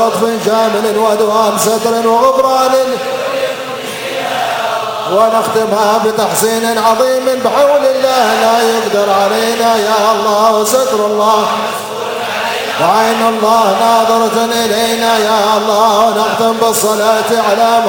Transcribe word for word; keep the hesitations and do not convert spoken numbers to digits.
ولطف شامل ودوام ستر وغفران، ونختمها بتحسين عظيم بحول الله لا يقدر علينا يا الله. ستر الله وعين الله ناظرة إلينا يا الله. ونختم بالصلاة على